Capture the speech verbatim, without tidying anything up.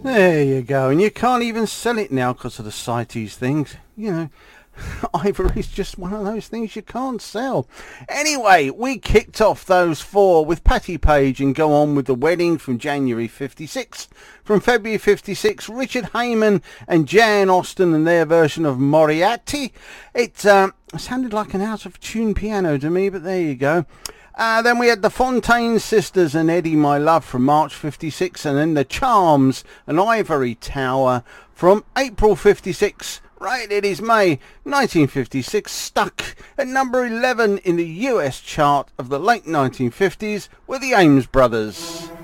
There you go, and you can't even sell it now because of the CITES things. You know, ivory's just one of those things you can't sell. Anyway, we kicked off those four with Patti Page and Go On With The Wedding from January fifty-six. From February fifty-six, Richard Heyman and Jan Austen and their version of Moriarty. It um, sounded like an out-of-tune piano to me, but there you go. Uh, then we had the Fontaine Sisters and Eddie My Love from March fifty-six, and then the Charms and Ivory Tower from April fifty-six. Right, it is May nineteen fifty-six, stuck at number eleven in the U S chart of the late nineteen fifties with the Ames Brothers.